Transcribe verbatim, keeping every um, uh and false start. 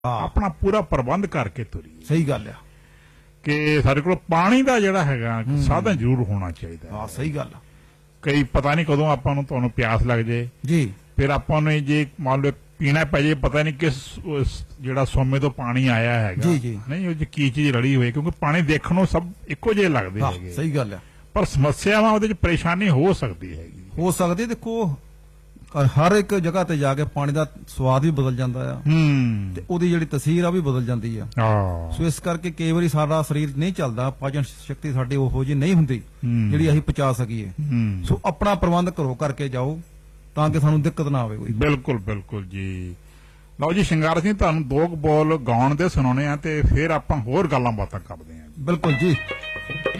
ਆਪਣਾ ਪੂਰਾ ਪ੍ਰਬੰਧ ਕਰਕੇ ਤੁਰੀਏ। ਸਹੀ ਗੱਲ ਆ ਕਿ ਸਾਡੇ ਕੋਲ ਪਾਣੀ ਦਾ ਜਿਹੜਾ ਹੈਗਾ ਸਾਧਨ ਜ਼ਰੂਰ ਹੋਣਾ ਚਾਹੀਦਾ। ਹਾਂ ਸਹੀ ਗੱਲ ਆ। ਕਈ ਪਤਾ ਨਹੀਂ ਕਦੋਂ ਆਪਾਂ ਨੂੰ ਤੁਹਾਨੂੰ ਪਿਆਸ ਲੱਗ ਜੇ ਜੀ, ਫਿਰ ਆਪਾਂ ਨੂੰ ਜੇ ਮੰਨ ਲਓ ਪੀਣਾ ਪੈ ਜੇ, ਪਤਾ ਨਹੀਂ ਕਿਸ ਜਿਹੜਾ ਸੋਮੇ ਤੋਂ ਪਾਣੀ ਆਇਆ ਹੈਗਾ, ਜੀ ਜੀ ਨਹੀਂ ਉਹ ਕੀ ਚੀਜ਼ ਰਲੀ ਹੋਈ, ਕਿਉਂਕਿ ਪਾਣੀ ਦੇਖਣ ਨੂੰ ਸਭ ਇੱਕੋ ਜਿਹੇ ਲੱਗਦੇ ਹੈਗੇ। ਸਹੀ ਗੱਲ ਆ। ਪਰ ਸਮੱਸਿਆਵਾਂ ਉਹਦੇ ਚ ਪਰੇਸ਼ਾਨੀ ਹੋ ਸਕਦੀ ਹੈਗੀ, ਹੋ ਸਕਦੀ। ਦੇਖੋ ਹਰ ਇੱਕ ਜਗ੍ਹਾ ਤੇ ਜਾ ਕੇ ਪਾਣੀ ਦਾ ਸਵਾਦ ਵੀ ਬਦਲ ਜਾਂਦਾ ਆ ਹੂੰ ਤੇ ਉਹਦੀ ਜਿਹੜੀ ਤਸੀਰ ਆ ਵੀ ਬਦਲ ਜਾਂਦੀ ਆ। ਸੋ ਇਸ ਕਰਕੇ ਕਈ ਵਾਰੀ ਸਾਡਾ ਸਰੀਰ ਨਹੀਂ ਚੱਲਦਾ, ਪਾਚਨ ਸ਼ਕਤੀ ਸਾਡੀ ਉਹੋ ਜਿਹੀ ਨਹੀਂ ਹੁੰਦੀ ਜਿਹੜੀ ਅਸੀਂ ਪਚਾ ਸਕੀਏ। ਸੋ ਆਪਣਾ ਪ੍ਰਬੰਧ ਘਰੋਂ ਕਰਕੇ ਜਾਓ ਤਾਂ ਕਿ ਸਾਨੂੰ ਦਿੱਕਤ ਨਾ ਆਵੇ ਕੋਈ। ਬਿਲਕੁਲ ਬਿਲਕੁਲ ਜੀ। ਲਓ ਜੀ ਸ਼ਿੰਗਾਰ ਸਿੰਘ, ਤੁਹਾਨੂੰ ਦੋ ਬੋਲ ਗਾਉਣ ਦੇ ਸੁਣਾਉਣੇ ਆ ਤੇ ਫਿਰ ਆਪਾਂ ਹੋਰ ਗੱਲਾਂ ਬਾਤਾਂ ਕਰਦੇ ਹਾਂ। ਬਿਲਕੁਲ ਜੀ।